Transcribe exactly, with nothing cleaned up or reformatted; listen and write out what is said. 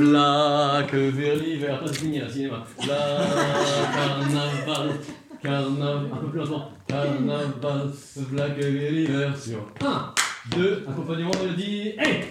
V'là que vers l'hiver, pas fini à cinéma. V'là carnaval, carnaval, un peu plus lentement. Carnaval, v'là que vers l'hiver sur un, deux, accompagnement mélodie, et